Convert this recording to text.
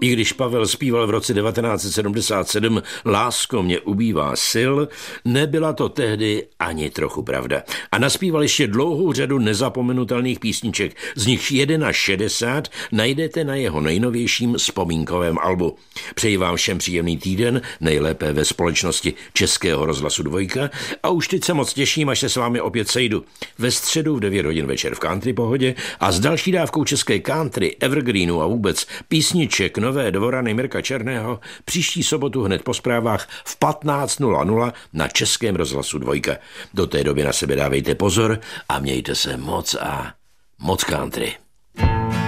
I když Pavel zpíval v roce 1977 Lásko mě ubývá sil, nebyla to tehdy ani trochu pravda. A naspíval ještě dlouhou řadu nezapomenutelných písniček, z nichž 61 najdete na jeho nejnovějším vzpomínkovém albu. Přeji vám všem příjemný týden, nejlépe ve společnosti Českého rozhlasu 2 a už teď se moc těším, až se s vámi opět sejdu. Ve středu v 9 hodin večer v Country Pohodě a s další dávkou české country, evergreenu a vůbec písniček Nové dvorany Mirka Černého příští sobotu hned po zprávách v 15:00 na Českém rozhlasu 2. Do té doby na sebe dávejte pozor a mějte se moc a moc country.